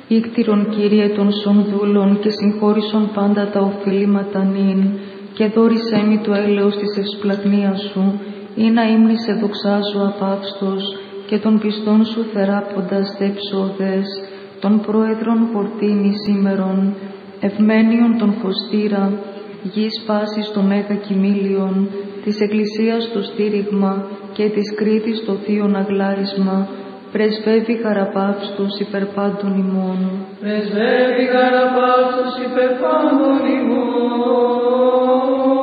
Ήκτηρον, Κύριε, των σονδούλων και συγχώρησον πάντα τα οφειλήματα νυν, και δώρισέ μη το έλεος της ευσπλαγνίας σου, ή να ύμνη σε δοξάζω απαύστος, και των πιστών σου θεράποντας δεψώδες, των πρόεδρων χορτίνη σήμερον, ευμένιον τον φωστήρα, γης πάσης το μέγα κοιμήλιον, της Εκκλησίας το στήριγμα και της Κρήτης το θείον αγλάρισμα, πρεσβεύει χαραπαύστος υπερ πάντων ημών. Πρεσβεύει χαραπαύστος υπερ πάντων ημών.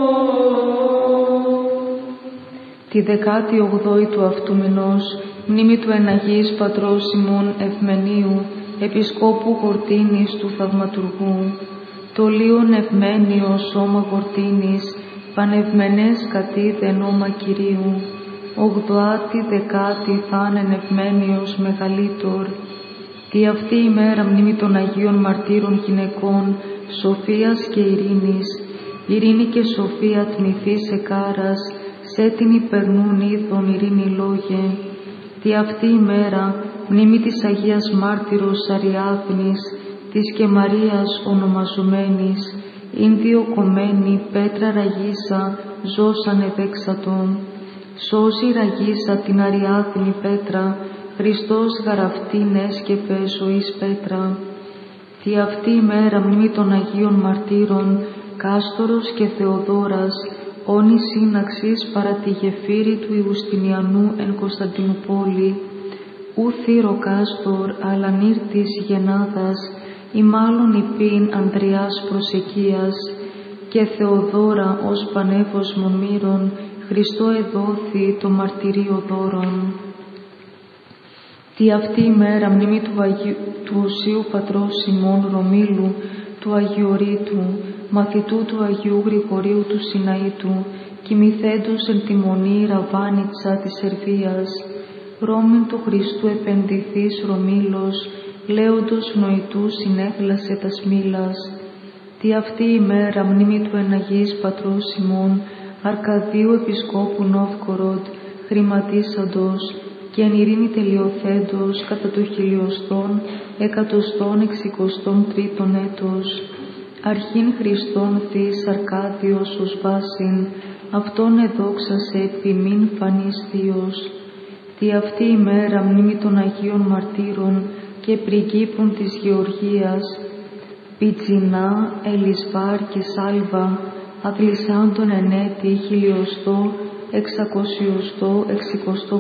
Τη 18η του αυτού μηνός, μνήμη του εναγής πατρός ημών Ευμενίου, επισκόπου Γορτίνης του Θαυματουργού, το λίον ευμένιο σώμα Γορτίνης, πανευμενές κατήδεν όμα Κυρίου, 8η-10η θάνεν ευμένιος μεγαλύτερ. Τι αυτή η μέρα μνήμη των Αγίων Μαρτύρων γυναικών, Σοφίας και Ειρήνης, Ειρήνη και Σοφία τμηθείς εκάρας, σε την υπερνούν είδων ειρήνη λόγε. Τι αυτή η μέρα μνήμη της Αγίας Μάρτυρος Αριάδνης, της και Μαρίας ονομαζομένης, ίνδιο κομμένη πέτρα ραγίσα, ζώσαν εδέξατον. Σώζει ραγίσα την Αριάδνη πέτρα, Χριστός γαραφτήν έσκεφε ζωής πέτρα. Τι αυτή η μέρα μνήμη των Αγίων Μαρτύρων, Κάστορος και Θεοδόρας, όνη σύναξης παρά τη γεφύρη του Ιουστινιανού εν Κωνσταντινούπολη, ου θύρο Κάστορ, αλλά νύρτης γεννάδας, ή μάλλον υπήν Ανδριάς προσεκίας, και Θεοδόρα ως πανεύωσμον μύρον, Χριστό εδόθη το μαρτυρίο δώρον. Τι αυτή η μέρα μνήμη του Οσίου Πατρός Σιμών Ρωμήλου, του Αγιορείτου, μαθητού του Αγίου Γρηγορίου του Σιναήτου, κοιμηθέντος εν τη μονή Ραβάνιτσα της Σερβίας, Ρώμην του Χριστού επενδυθείς Ρωμήλος, λέοντος νοητού συνέχλασε τα σμήλας. Τι αυτή η μέρα μνήμη του εναγής Πατρός Σιμών, Αρκαδίου Επισκόπου Νόβκοροντ, χρηματίσαντος, και εν ειρήνη τελειοθέντος κατά το 1163 έτος, αρχήν Χριστόν Θείς Αρκάδιος ως βάσιν, αυτόν εδόξασε επιμήν φανής Θείος. Τι αυτή η μέρα μνήμη των Αγίων Μαρτύρων και πριγκίπων της Γεωργίας, Πιτζινά, Ελισβάρ και Σάλβα, αγλισάντων εν έτη 1660